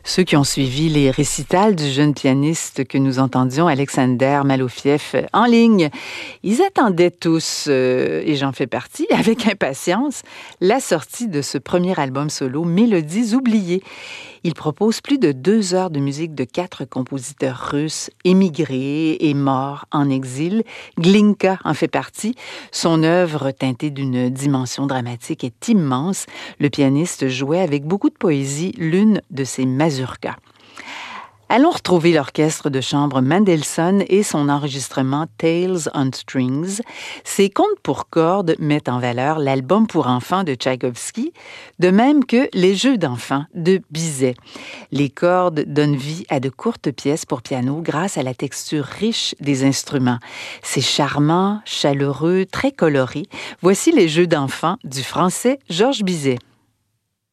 Ceux qui ont suivi les récitals du jeune pianiste que nous entendions, Alexander Malofiev, en ligne, ils attendaient tous, et j'en fais partie, avec impatience, la sortie de ce premier album solo, Mélodies oubliées. Il propose plus de 2 heures de musique de 4 compositeurs russes émigrés et morts en exil. Glinka en fait partie. Son œuvre, teintée d'une dimension dramatique, est immense. Le pianiste jouait avec beaucoup de poésie l'une de ses mazurkas. Allons retrouver l'orchestre de chambre Mendelssohn et son enregistrement Tales on Strings. Ces contes pour cordes mettent en valeur l'album pour enfants de Tchaïkovski, de même que les jeux d'enfants de Bizet. Les cordes donnent vie à de courtes pièces pour piano grâce à la texture riche des instruments. C'est charmant, chaleureux, très coloré. Voici les jeux d'enfants du français Georges Bizet.